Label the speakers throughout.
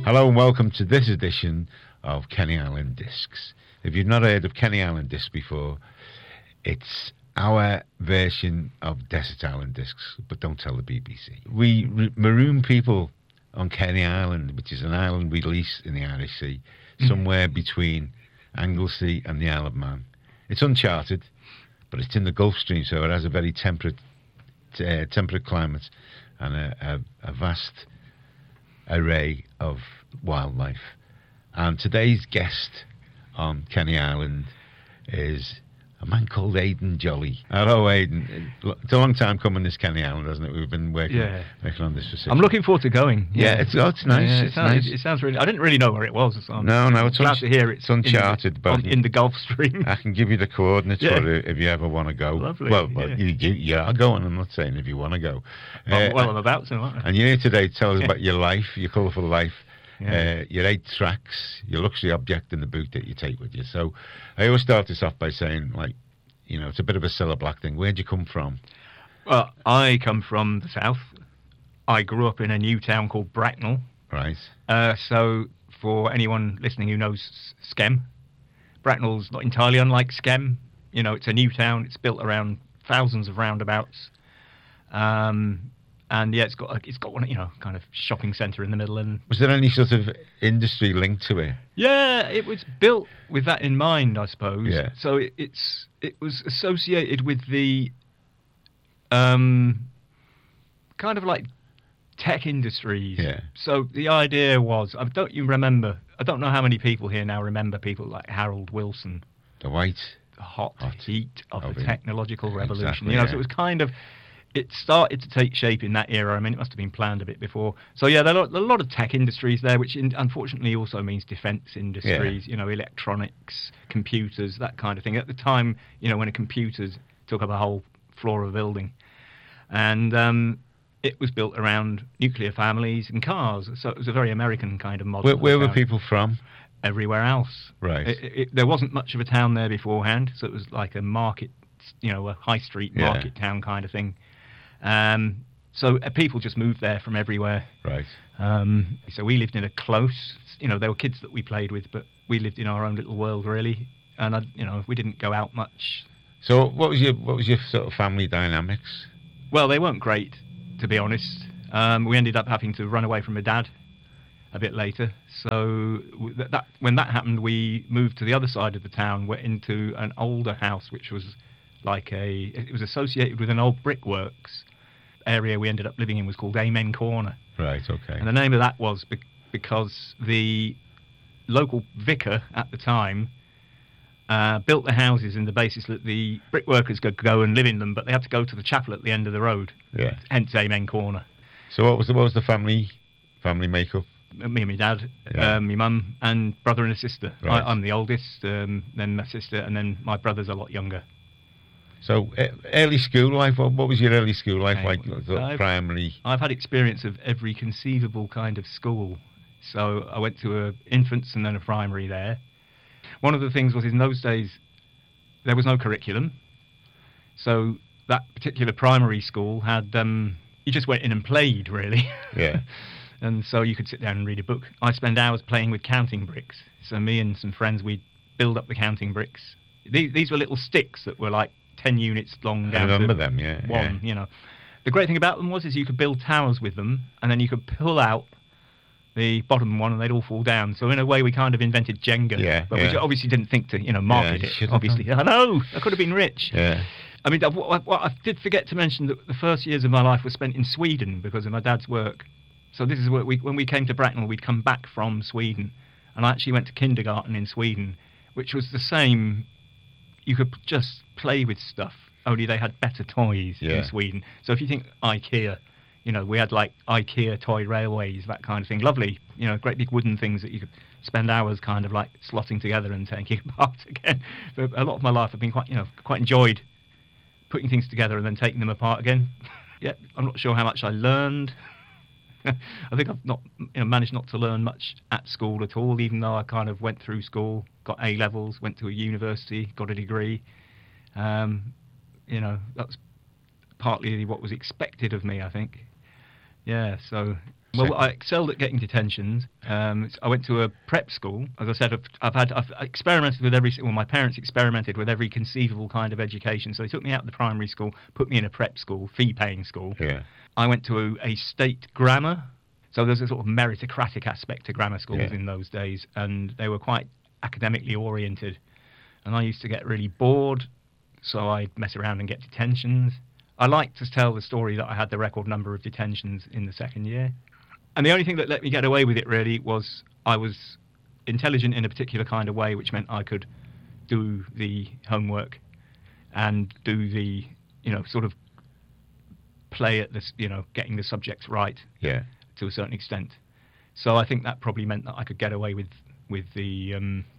Speaker 1: Hello and welcome to this edition of Kenny Island Discs. If you've not heard of Kenny Island Discs before, it's our version of Desert Island Discs, but don't tell the BBC. We maroon people on Kenny Island, which is an island we lease in the Irish Sea, somewhere between Anglesey and the Isle of Man. It's uncharted, but it's in the Gulf Stream, so it has a very temperate climate and a vast array of wildlife. And today's guest on Kenny Island is a man called Aidan Jolly. Hello, Aidan. It's a long time coming, this Kenny Island, hasn't it? We've been working on this for 6 months.
Speaker 2: I'm looking forward to going.
Speaker 1: It's nice.
Speaker 2: Yeah, it sounds really... I didn't really know where it was. So
Speaker 1: no, it's
Speaker 2: glad to hear it's
Speaker 1: uncharted.
Speaker 2: in the Gulf Stream.
Speaker 1: I can give you the coordinates for it if you ever want to go.
Speaker 2: Lovely.
Speaker 1: Well, you are going. I'm not saying if you want to go.
Speaker 2: I'm about to, aren't I?
Speaker 1: And you're here today to tell us about your life, your colourful life.
Speaker 2: Yeah.
Speaker 1: Your 8 tracks, your luxury object in the boot that you take with you. So I always start this off by saying, it's a bit of a Cilla Black thing. Where'd you come from?
Speaker 2: Well, I come from the south. I grew up in a new town called Bracknell.
Speaker 1: Right.
Speaker 2: So for anyone listening who knows Skem, Bracknell's not entirely unlike Skem. It's a new town. It's built around thousands of roundabouts. And it's got one, kind of shopping centre in the middle. And
Speaker 1: was there any sort of industry linked to it?
Speaker 2: Yeah, it was built with that in mind, I suppose.
Speaker 1: Yeah.
Speaker 2: So it was associated with the kind of like tech industries.
Speaker 1: Yeah.
Speaker 2: So the idea was, I don't know how many people here now remember people like Harold Wilson.
Speaker 1: The white
Speaker 2: hot heat of the
Speaker 1: it.
Speaker 2: technological revolution.
Speaker 1: Exactly,
Speaker 2: So it was kind of... It started to take shape in that era. I mean, it must have been planned a bit before. So, there are a lot of tech industries there, which unfortunately also means defence industries, electronics, computers, that kind of thing. At the time, when a computer took up a whole floor of a building. And it was built around nuclear families and cars. So it was a very American kind of model.
Speaker 1: Where were people from?
Speaker 2: Everywhere else.
Speaker 1: Right.
Speaker 2: There wasn't much of a town there beforehand, so it was like a market, a high street market town kind of thing. So people just moved there from everywhere.
Speaker 1: Right.
Speaker 2: So we lived in a close, there were kids that we played with, but we lived in our own little world really, and we didn't go out much.
Speaker 1: So what was your sort of family dynamics?
Speaker 2: Well, they weren't great, to be honest. We ended up having to run away from my dad a bit later. So when that happened, we moved to the other side of the town, went into an older house, which was it was associated with an old brickworks area we ended up living in was called Amen Corner.
Speaker 1: Right, okay.
Speaker 2: And the name of that was because the local vicar at the time built the houses in the basis that the brickworkers could go and live in them, but they had to go to the chapel at the end of the road.
Speaker 1: Yeah.
Speaker 2: Hence Amen Corner.
Speaker 1: So what was the family makeup?
Speaker 2: Me and my dad, my mum, and brother and a sister.
Speaker 1: Right.
Speaker 2: I'm the oldest, then my sister, and then my brother's a lot younger.
Speaker 1: So early school life, what was your early school life like? Primary?
Speaker 2: I've had experience of every conceivable kind of school. So I went to a infants and then a primary there. One of the things was in those days there was no curriculum. So that particular primary school had, you just went in and played really.
Speaker 1: Yeah.
Speaker 2: And so you could sit down and read a book. I spent hours playing with counting bricks. So me and some friends, we'd build up the counting bricks. These were little sticks that were like 10 units long down.
Speaker 1: I remember them, yeah.
Speaker 2: One, The great thing about them was you could build towers with them, and then you could pull out the bottom one, and they'd all fall down. So in a way, we kind of invented Jenga, but we obviously didn't think to, market it. Obviously, I know I could have been rich.
Speaker 1: Yeah.
Speaker 2: I mean, what I did forget to mention that the first years of my life were spent in Sweden because of my dad's work. So this is where when we came to Bracknell, we'd come back from Sweden, and I actually went to kindergarten in Sweden, which was the same. You could just play with stuff, only they had better toys in Sweden. So if you think IKEA, we had like IKEA toy railways, that kind of thing. Lovely, great big wooden things that you could spend hours kind of like slotting together and taking apart again. But a lot of my life I've been quite enjoyed putting things together and then taking them apart again. I'm not sure how much I learned. I think I've not managed not to learn much at school at all, even though I kind of went through school, got A levels, went to a university, got a degree. That's partly what was expected of me, I think. Yeah, so Well, I excelled at getting detentions. I went to a prep school. As I said, I've experimented with my parents experimented with every conceivable kind of education. So they took me out of the primary school, put me in a prep school, fee-paying school.
Speaker 1: Yeah.
Speaker 2: I went to a state grammar. So there's a sort of meritocratic aspect to grammar schools in those days, and they were quite academically oriented. And I used to get really bored, so I'd mess around and get detentions. I like to tell the story that I had the record number of detentions in the second year. And the only thing that let me get away with it really was I was intelligent in a particular kind of way, which meant I could do the homework and do the, sort of play at this, getting the subjects right to a certain extent. So I think that probably meant that I could get away with the,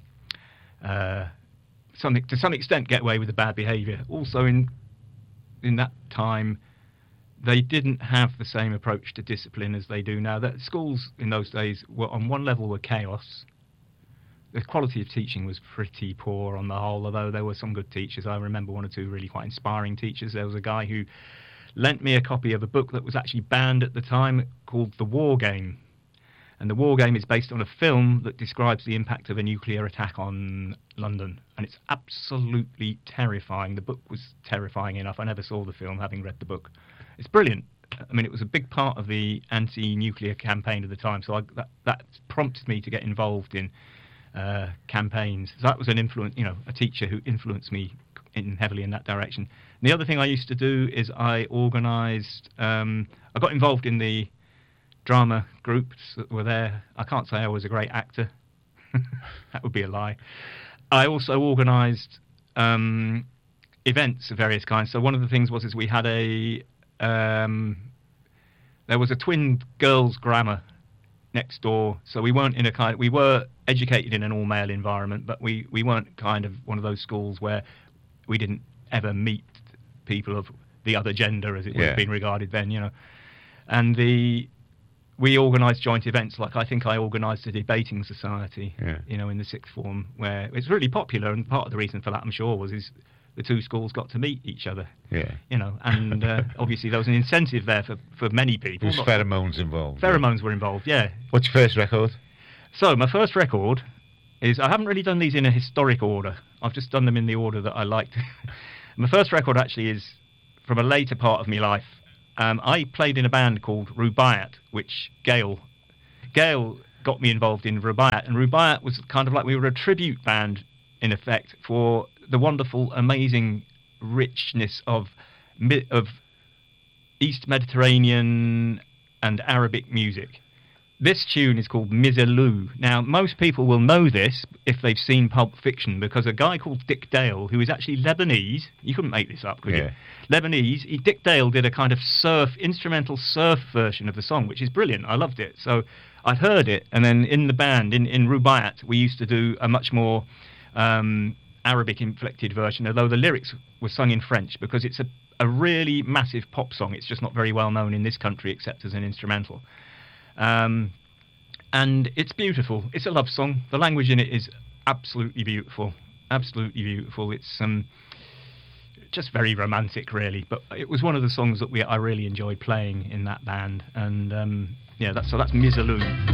Speaker 2: to some extent get away with the bad behaviour. Also in that time, they didn't have the same approach to discipline as they do now. That schools in those days were, on one level, were chaos. The quality of teaching was pretty poor on the whole, although there were some good teachers. I remember one or two really quite inspiring teachers. There was a guy who lent me a copy of a book that was actually banned at the time called The War Game. And The War Game is based on a film that describes the impact of a nuclear attack on London. And it's absolutely terrifying. The book was terrifying enough. I never saw the film, having read the book. It's brilliant. I mean, it was a big part of the anti-nuclear campaign at the time, so that prompted me to get involved in campaigns. So that was an influence, a teacher who influenced me heavily in that direction. And the other thing I used to do is I organised. I got involved in the drama groups that were there. I can't say I was a great actor. That would be a lie. I also organised events of various kinds. So one of the things was we had there was a twin girls' grammar next door, so we weren't we were educated in an all-male environment, but we weren't kind of one of those schools where we didn't ever meet people of the other gender, as it would have been regarded then, And we organised joint events, like I think I organised a debating society, in the sixth form, where it's really popular, and part of the reason for that, I'm sure, is the two schools got to meet each other. And obviously there was an incentive there for many people.
Speaker 1: There was pheromones involved.
Speaker 2: Pheromones were involved,
Speaker 1: What's your first record?
Speaker 2: So my first record is, I haven't really done these in a historic order. I've just done them in the order that I liked. My first record actually is from a later part of my life. I played in a band called Rubaiyat, which Gail got me involved in Rubaiyat, and Rubaiyat was kind of like, we were a tribute band in effect for the wonderful, amazing richness of East Mediterranean and Arabic music. This tune is called Miserlou. Now, most people will know this if they've seen Pulp Fiction, because a guy called Dick Dale, who is actually Lebanese, you couldn't make this up, could you? Lebanese, Dick Dale did a kind of instrumental surf version of the song, which is brilliant. I loved it. So I'd heard it, and then in the band, in Rubaiyat, we used to do a much more Arabic-inflected version, although the lyrics were sung in French, because it's a really massive pop song. It's just not very well known in this country, except as an instrumental. And it's beautiful. It's a love song. The language in it is absolutely beautiful. Absolutely beautiful. It's just very romantic, really. But it was one of the songs that I really enjoyed playing in that band. And that's Miserlou.